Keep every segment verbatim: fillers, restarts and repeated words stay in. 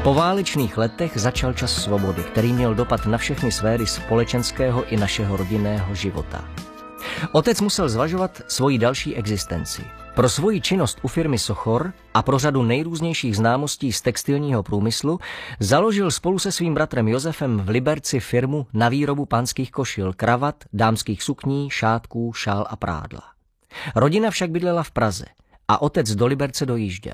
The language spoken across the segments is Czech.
poválečných letech začal čas svobody, který měl dopad na všechny sféry společenského i našeho rodinného života. Otec musel zvažovat svoji další existenci. Pro svoji činnost u firmy Sochor a pro řadu nejrůznějších známostí z textilního průmyslu založil spolu se svým bratrem Josefem v Liberci firmu na výrobu pánských košil, kravat, dámských sukní, šátků, šál a prádla. Rodina však bydlela v Praze a otec do Liberce dojížděl.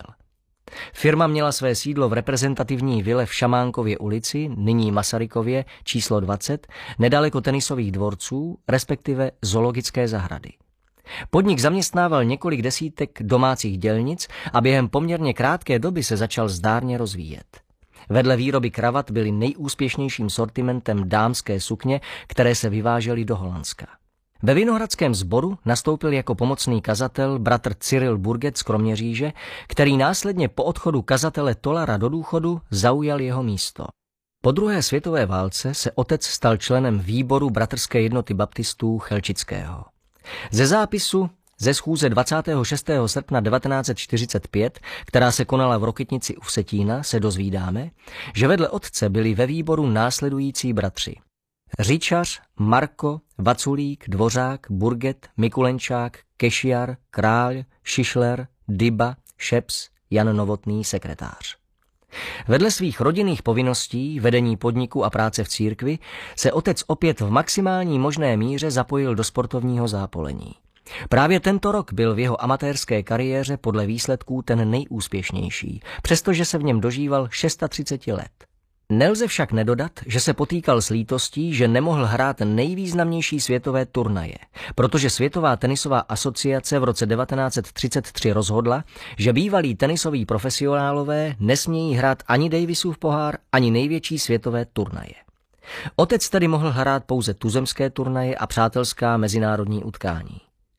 Firma měla své sídlo v reprezentativní vile v Šamánkově ulici, nyní Masarykově, číslo dvacet, nedaleko tenisových dvorců, respektive zoologické zahrady. Podnik zaměstnával několik desítek domácích dělnic a během poměrně krátké doby se začal zdárně rozvíjet. Vedle výroby kravat byly nejúspěšnějším sortimentem dámské sukně, které se vyvážely do Holandska. Ve Vinohradském sboru nastoupil jako pomocný kazatel bratr Cyril Burget z Kroměříže, který následně po odchodu kazatele Tolara do důchodu zaujal jeho místo. Po druhé světové válce se otec stal členem výboru bratrské jednoty baptistů Chelčického. Ze zápisu ze schůze dvacátého šestého srpna devatenáct set čtyřicet pět, která se konala v Rokytnici u Vsetína, se dozvídáme, že vedle otce byli ve výboru následující bratři: Říčař, Marko, Vaculík, Dvořák, Burget, Mikulenčák, Kešiar, Král, Šišler, Dyba, Šeps, Jan Novotný, sekretář. Vedle svých rodinných povinností, vedení podniku a práce v církvi, se otec opět v maximální možné míře zapojil do sportovního zápolení. Právě tento rok byl v jeho amatérské kariéře podle výsledků ten nejúspěšnější, přestože se v něm dožíval třicet šest let. Nelze však nedodat, že se potýkal s lítostí, že nemohl hrát nejvýznamnější světové turnaje, protože Světová tenisová asociace v roce devatenáct set třicet tři rozhodla, že bývalí tenisoví profesionálové nesmějí hrát ani Davisův pohár, ani největší světové turnaje. Otec tedy mohl hrát pouze tuzemské turnaje a přátelská mezinárodní utkání.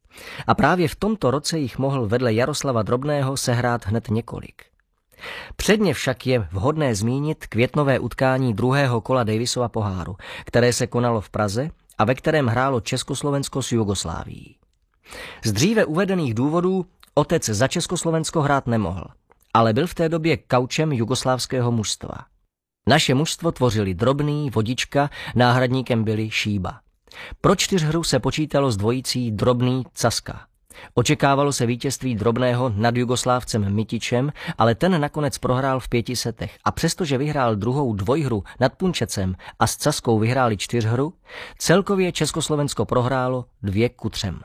A právě v tomto roce jich mohl vedle Jaroslava Drobného sehrát hned několik. Předně však je vhodné zmínit květnové utkání druhého kola Davisova poháru, které se konalo v Praze a ve kterém hrálo Československo s Jugoslávií. Z dříve uvedených důvodů otec za Československo hrát nemohl, ale byl v té době kaučem jugoslávského mužstva. Naše mužstvo tvořili Drobný, Vodička, náhradníkem byli Šíba. Pro čtyřhru se počítalo s dvojicí Drobný, Caska. Očekávalo se vítězství Drobného nad Jugoslávcem Mitičem, ale ten nakonec prohrál v pěti setech a přestože vyhrál druhou dvojhru nad Punčecem a s Caskou vyhráli čtyřhru, celkově Československo prohrálo dvě ku třem.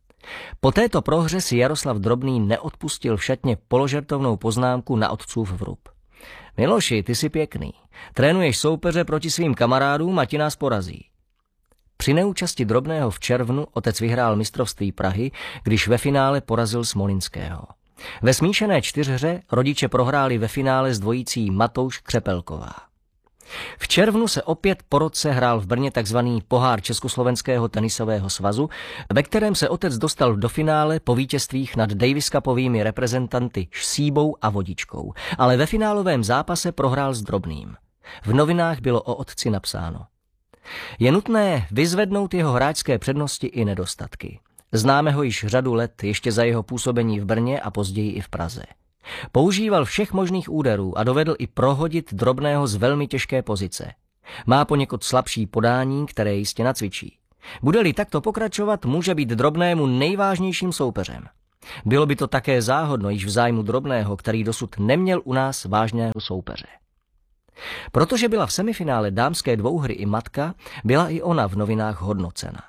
Po této prohře si Jaroslav Drobný neodpustil v šatně položertovnou poznámku na otcův vrub. Miloši, ty jsi pěkný. Trénuješ soupeře proti svým kamarádům a ti nás porazí. Při neúčasti Drobného v červnu otec vyhrál mistrovství Prahy, když ve finále porazil Smolinského. Ve smíšené čtyřhře rodiče prohráli ve finále s dvojicí Matouš Křepelková. V červnu se opět po roce hrál v Brně takzvaný pohár Československého tenisového svazu, ve kterém se otec dostal do finále po vítězstvích nad Davis Cupovými reprezentanty Šsíbou a Vodičkou, ale ve finálovém zápase prohrál s Drobným. V novinách bylo o otci napsáno: je nutné vyzvednout jeho hráčské přednosti i nedostatky. Známe ho již řadu let ještě za jeho působení v Brně a později i v Praze. Používal všech možných úderů a dovedl i prohodit Drobného z velmi těžké pozice. Má poněkud slabší podání, které jistě nacvičí. Bude-li takto pokračovat, může být Drobnému nejvážnějším soupeřem. Bylo by to také záhodno již v zájmu Drobného, který dosud neměl u nás vážného soupeře. Protože byla v semifinále dámské dvouhry i matka, byla i ona v novinách hodnocena.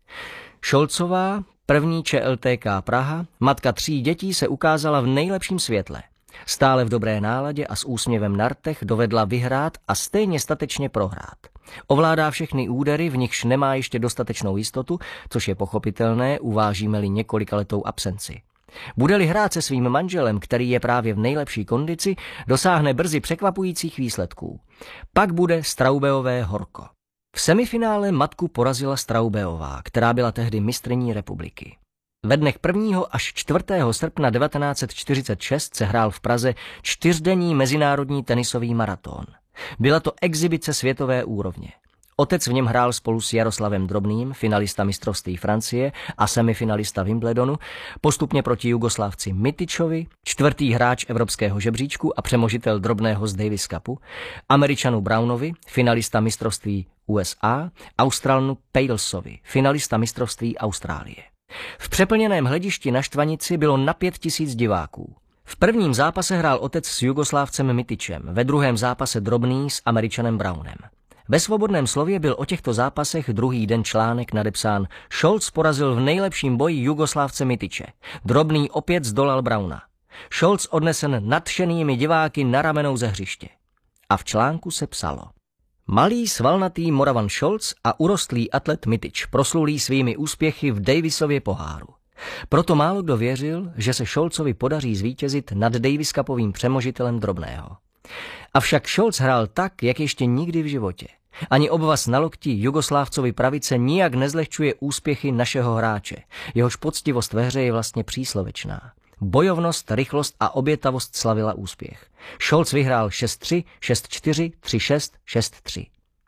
Šolcová, první Č L T K Praha, matka tří dětí, se ukázala v nejlepším světle. Stále v dobré náladě a s úsměvem na rtech dovedla vyhrát a stejně statečně prohrát. Ovládá všechny údery, v nichž nemá ještě dostatečnou jistotu, což je pochopitelné, uvážíme-li několikaletou absenci. Bude-li hrát se svým manželem, který je právě v nejlepší kondici, dosáhne brzy překvapujících výsledků. Pak bude Straubeové horko. V semifinále matku porazila Straubeová, která byla tehdy mistryní republiky. Ve dnech prvního až čtvrtého srpna devatenáct set čtyřicet šest se hrál v Praze čtyřdenní mezinárodní tenisový maraton. Byla to exibice světové úrovně. Otec v něm hrál spolu s Jaroslavem Drobným, finalista mistrovství Francie a semifinalista Wimbledonu, postupně proti Jugoslávci Mitičovi, čtvrtý hráč evropského žebříčku a přemožitel drobného z Davis Cupu, Američanu Brownovi, finalista mistrovství U S A, Australnu Palesovi, finalista mistrovství Austrálie. V přeplněném hledišti na Štvanici bylo na pět tisíc diváků. V prvním zápase hrál Otec s Jugoslávcem Mitičem, ve druhém zápase Drobný s Američanem Brownem. Ve Svobodném slově byl o těchto zápasech druhý den článek nadepsán: Scholz porazil v nejlepším boji Jugoslávce Mitiče. Drobný opět zdolal Browna. Scholz odnesen nadšenými diváky na ramenou ze hřiště. A v článku se psalo: Malý svalnatý Moravan Scholz a urostlý atlet Mitič proslulý svými úspěchy v Davisově poháru. Proto málo kdo věřil, že se Scholzovi podaří zvítězit nad Davis Cupovým přemožitelem Drobného. Avšak Scholz hrál tak, jak ještě nikdy v životě. Ani obvaz na lokti Jugoslávcovi pravice nijak nezlehčuje úspěchy našeho hráče. Jehož poctivost ve hře je vlastně příslovečná. Bojovnost, rychlost a obětavost slavila úspěch. Scholz vyhrál šest tři, šest čtyři, tři šest, šest tři.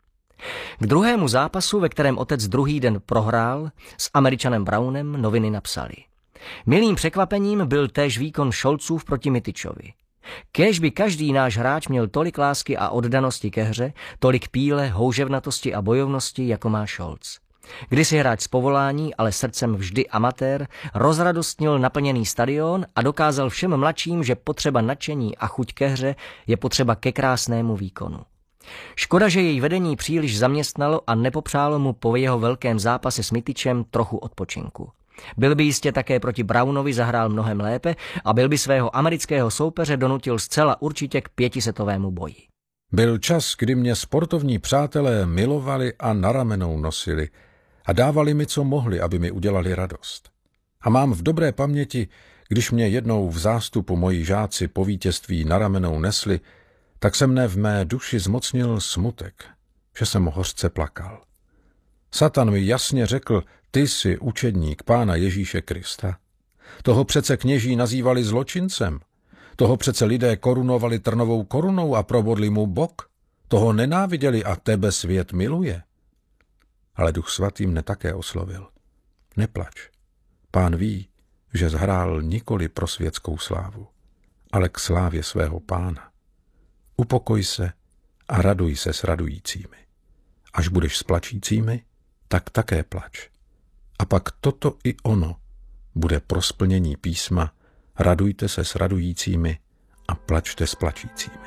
K druhému zápasu, ve kterém Otec druhý den prohrál, s Američanem Brownem noviny napsali: Milým překvapením byl též výkon Scholzův proti Mitičovi. Kéž by každý náš hráč měl tolik lásky a oddanosti ke hře, tolik píle, houževnatosti a bojovnosti, jako má Scholz. Kdysi hráč z povolání, ale srdcem vždy amatér, rozradostnil naplněný stadion a dokázal všem mladším, že potřeba nadšení a chuť ke hře je potřeba ke krásnému výkonu. Škoda, že její vedení příliš zaměstnalo a nepopřálo mu po jeho velkém zápase s Mitičem trochu odpočinku. Byl by jistě také proti Brownovi zahrál mnohem lépe a byl by svého amerického soupeře donutil zcela určitě k pětisetovému boji. Byl čas, kdy mě sportovní přátelé milovali a na ramenou nosili a dávali mi, co mohli, aby mi udělali radost. A mám v dobré paměti, když mě jednou v zástupu moji žáci po vítězství na ramenou nesli, tak se mne v mé duši zmocnil smutek, že jsem hořce plakal. Satan mi jasně řekl: ty jsi učedník Pána Ježíše Krista. Toho přece kněží nazývali zločincem. Toho přece lidé korunovali trnovou korunou a probodli mu bok. Toho nenáviděli a tebe svět miluje. Ale Duch Svatý mne také oslovil: neplač. Pán ví, že zhrál nikoli pro světskou slávu, ale k slávě svého Pána. Upokoj se a raduj se s radujícími. Až budeš s plačícími, tak také plač. A pak toto i ono bude pro splnění písma: radujte se s radujícími a plačte s plačícími.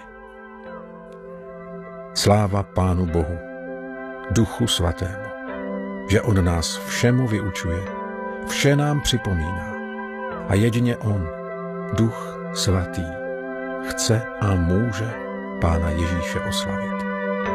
Sláva Pánu Bohu, Duchu Svatému, že on nás všemu vyučuje, vše nám připomíná a jedině on, Duch Svatý, chce a může Pána Ježíše oslavit.